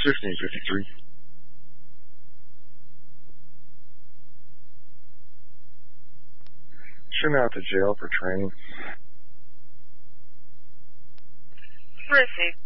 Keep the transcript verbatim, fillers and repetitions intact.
sixteen fifty-three. Send out to jail for training. Receive.